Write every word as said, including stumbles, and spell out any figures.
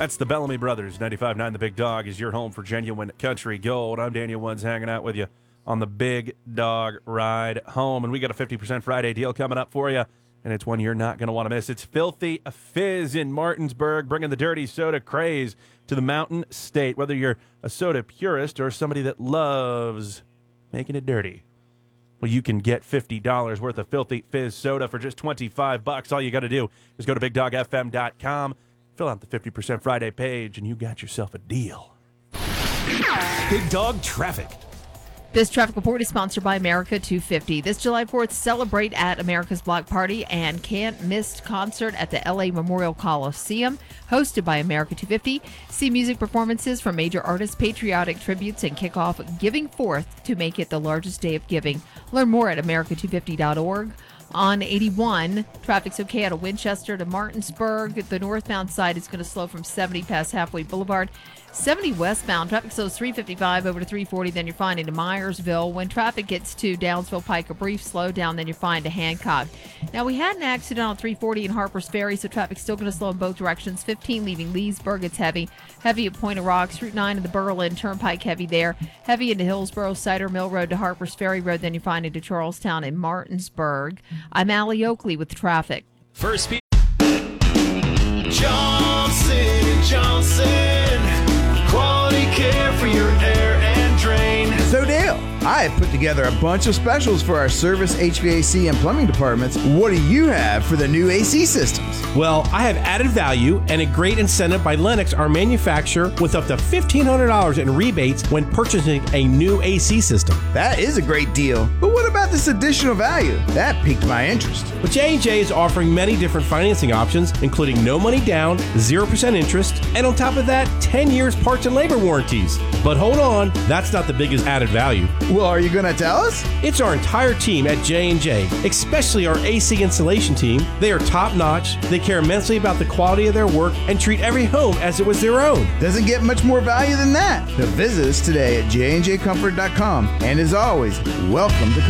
That's the Bellamy Brothers. ninety-five point nine The Big Dog is your home for genuine country gold. I'm Daniel Woods hanging out with you on the Big Dog Ride Home. And we got a fifty percent Friday deal coming up for you. And it's one you're not going to want to miss. It's Filthy Fizz in Martinsburg, bringing the dirty soda craze to the Mountain State. Whether you're a soda purist or somebody that loves making it dirty, well, you can get fifty dollars worth of Filthy Fizz soda for just twenty-five bucks. All you got to do is go to big dog f m dot com, fill out the fifty percent Friday page, and you got yourself a deal. Big Dog Traffic. This traffic report is sponsored by America two fifty. This July fourth, celebrate at America's Block Party and can't miss concert at the L A Memorial Coliseum, hosted by America two fifty. See music performances from major artists, patriotic tributes, and kick off Giving Forth to make it the largest day of giving. Learn more at america two fifty dot org. On eighty-one, traffic's okay out of Winchester to Martinsburg. The northbound side is going to slow from seventy past Halfway Boulevard. seventy westbound, traffic slows three fifty-five over to three forty, then you're fine into Myersville. When traffic gets to Downsville Pike, a brief slowdown, then you're fine to Hancock. Now, we had an accident on three forty in Harpers Ferry, so traffic's still going to slow in both directions. fifteen leaving Leesburg, it's heavy. Heavy at Point of Rocks. Route nine in the Berlin Turnpike, heavy there. Heavy into Hillsborough, Cider Mill Road to Harpers Ferry Road, then you're fine into Charlestown and Martinsburg. I'm Allie Oakley with traffic. First speed. Johnson and Johnson, quality care for your air and drain. So Dale, I have put together a bunch of specials for our service, H V A C, and plumbing departments. What do you have for the new A C systems? Well, I have added value and a great incentive by Lennox, our manufacturer, with up to fifteen hundred dollars in rebates when purchasing a new A C system. That is a great deal. But what about this additional value? That piqued my interest. Well, J and J is offering many different financing options, including no money down, zero percent interest, and on top of that, ten years parts and labor warranties. But hold on, that's not the biggest added value. Well, are you going to tell us? It's our entire team at J and J, especially our A C installation team. They are top-notch, they care immensely about the quality of their work, and treat every home as it was their own. Doesn't get much more value than that. So visit us today at j and j comfort dot com. And as always, welcome to